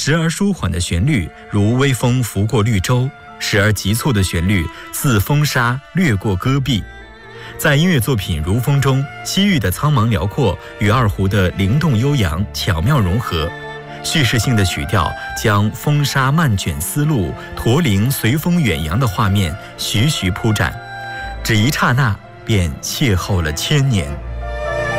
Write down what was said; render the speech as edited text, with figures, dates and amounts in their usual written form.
时而舒缓的旋律如微风拂过绿洲，时而急促的旋律似风沙掠过戈壁。在音乐作品《如风》中，西域的苍茫辽阔与二胡的灵动悠扬巧妙融合，叙事性的曲调将风沙漫卷丝路、驼铃随风远扬的画面徐徐铺展，只一刹那便邂逅了千年。